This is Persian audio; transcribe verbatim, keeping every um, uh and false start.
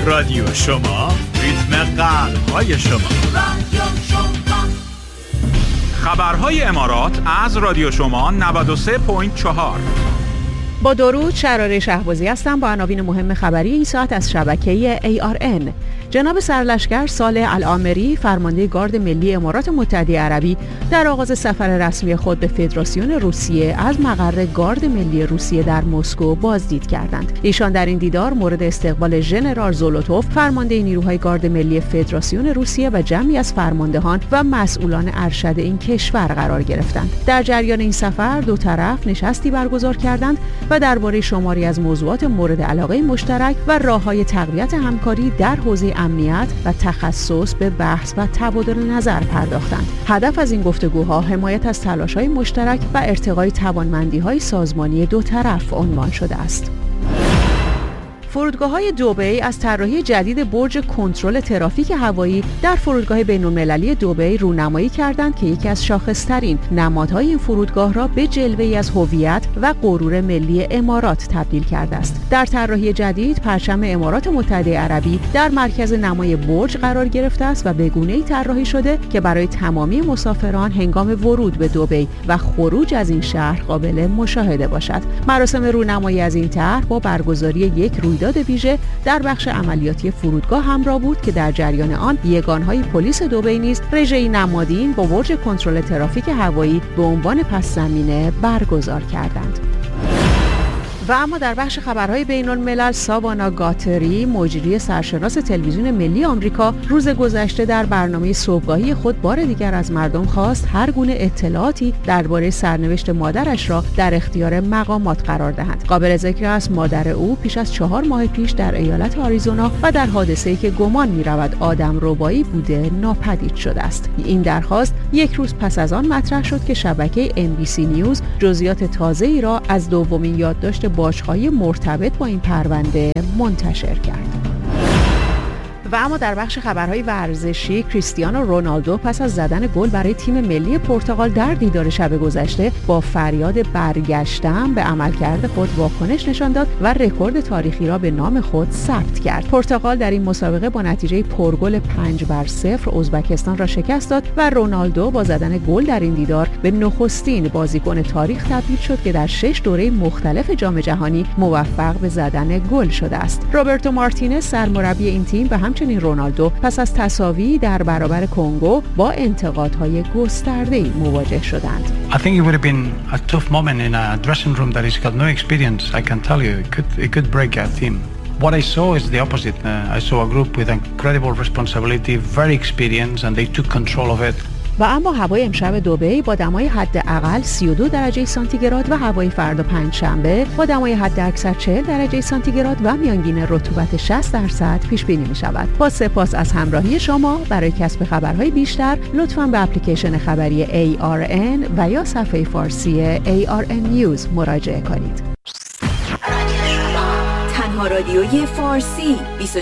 رادیو شما، ریتم قلب‌های شما. رادیو شما. خبرهای امارات از رادیو شما نود و سه ممیز چهار. با درود، شراره شهبازی هستم با عناوین مهم خبری این ساعت از شبکه ای آر ان. جناب سرلشکر صالح العامری، فرمانده گارد ملی امارات متحده عربی، در آغاز سفر رسمی خود به فدراسیون روسیه از مقر گارد ملی روسیه در مسکو بازدید کردند. ایشان در این دیدار مورد استقبال ژنرال زولوتوف، فرمانده نیروهای گارد ملی فدراسیون روسیه و جمعی از فرماندهان و مسئولان ارشد این کشور قرار گرفتند. در جریان این سفر دو طرف نشستی برگزار کردند و درباره شماری از موضوعات مورد علاقه مشترک و راه‌های تقویت همکاری در حوزه امنیت و تخصص به بحث و تبادل نظر پرداختند. هدف از این گفتگوها حمایت از تلاش‌های مشترک و ارتقای توانمندی‌های سازمانی دو طرف عنوان شده است. فرودگاه‌های دبی از طراحی جدید برج کنترل ترافیک هوایی در فرودگاه بین‌المللی دبی رونمایی کردند که یکی از شاخص‌ترین نمادهای این فرودگاه را به جلوه‌ای از هویت و غرور ملی امارات تبدیل کرده است. در طراحی جدید پرچم امارات متحده عربی در مرکز نمای برج قرار گرفته است و به گونه‌ای طراحی شده که برای تمامی مسافران هنگام ورود به دبی و خروج از این شهر قابل مشاهده باشد. مراسم رونمایی از این طرح با برگزاری یک رویداد رویداد ویژه در بخش عملیاتی فرودگاه همراه بود که در جریان آن یگانهای پلیس دبی نیز رژه‌ای نمادین با برج کنترل ترافیک هوایی به عنوان پس زمینه برگزار کردند. و اما در بخش خبرهای بین الملل، ساوانا گاتری، مجری سرشناس تلویزیون ملی آمریکا، روز گذشته در برنامه صبحگاهی خود بار دیگر از مردم خواست هر گونه اطلاعاتی درباره سرنوشت مادرش را در اختیار مقامات قرار دهند. قابل ذکر است مادر او پیش از چهار ماه پیش در ایالت آریزونا و در حادثه‌ای که گمان می‌رود آدمربایی بوده ناپدید شده است. این درخواست یک روز پس از آن مطرح شد که شبکه ام بی سی نیوز جزئیات تازه‌ای را از دومین یادداشت باش‌های مرتبط با این پرونده منتشر کرد. و اما در بخش خبرهای ورزشی، کریستیانو رونالدو پس از زدن گل برای تیم ملی پرتغال در دیدار شب گذشته با فریاد برگشتم به عملکرد خود واکنش نشان داد و رکورد تاریخی را به نام خود ثبت کرد. پرتغال در این مسابقه با نتیجه پرگل پنج بر صفر ازبکستان را شکست داد و رونالدو با زدن گل در این دیدار به نخستین بازیکن تاریخ تبدیل شد که در شش دوره مختلف جام جهانی موفق به زدن گل شده است. روبرتو مارتینز سرمربی این تیم و همچنین رونالدو پس از تساوی در برابر کنگو با انتقادهای گسترده‌ای مواجه شدند. I think it would have been a tough moment in a dressing room that he's got no experience. I can tell you, it could it could break a team. What I saw is the opposite. Uh, I saw a group with incredible responsibility, very experienced, and they took control of it. و اما هوای امشب دبی با دمای حداقل سی و دو درجه سانتیگراد و هوای فردا پنجشنبه با دمای حداکثر چهل درجه سانتیگراد و میانگین رطوبت شصت درصد پیش بینی می شود. با سپاس از همراهی شما. برای کسب خبرهای بیشتر لطفاً به اپلیکیشن خبری ای آر ان و یا صفحه فارسی ای آر ان نیوز مراجعه کنید. تنها رادیوی فارسی بیست و